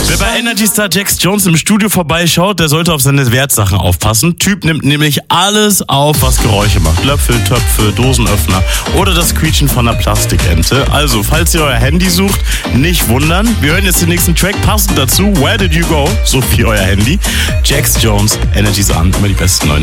Wer bei Energy Star Jax Jones im Studio vorbeischaut, der sollte auf seine Wertsachen aufpassen. Typ nimmt nämlich alles auf, was Geräusche macht. Löffel, Töpfe, Dosenöffner oder das Quietschen von einer Plastikente. Also, falls ihr euer Handy sucht, nicht wundern. Wir hören jetzt den nächsten Track passend dazu. Where Did You Go? So wie euer Handy. Jax Jones, Energy Star, immer die besten neuen.